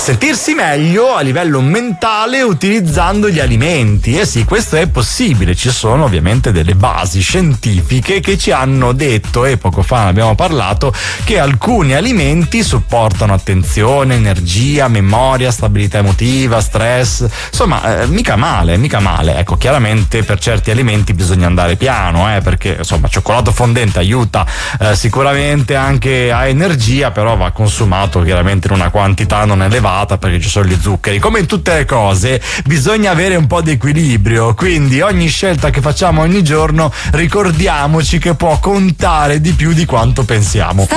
sentirsi meglio a livello mentale utilizzando gli alimenti. Sì, questo è possibile. Ci sono ovviamente delle basi scientifiche che ci hanno detto, e poco fa ne abbiamo parlato, che alcuni alimenti supportano attenzione, energia, memoria, stabilità emotiva, stress, insomma mica male. Ecco, chiaramente per certi alimenti bisogna andare piano, perché insomma cioccolato fondente aiuta sicuramente anche a energia, però va consumato chiaramente in una quantità non elevata, perché ci sono gli zuccheri. Come in tutte le cose bisogna avere un po' di equilibrio, quindi ogni scelta che facciamo ogni giorno ricordiamoci che può contare di più di quanto pensiamo.